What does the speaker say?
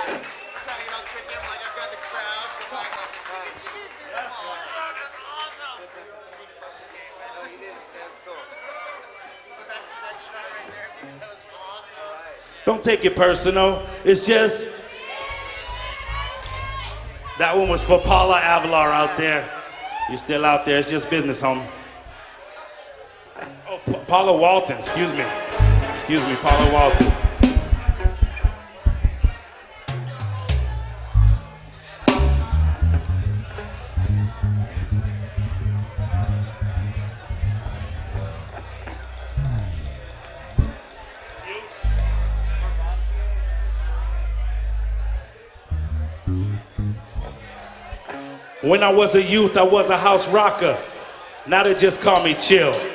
Don't take it personal. It's just that one was for Paula Avalar out there. You're still out there. It's just business, homie. Oh, Paula Walton. Excuse me. Excuse me, Paula Walton. When I was a youth, I was a house rocker. Now they just call me Chill.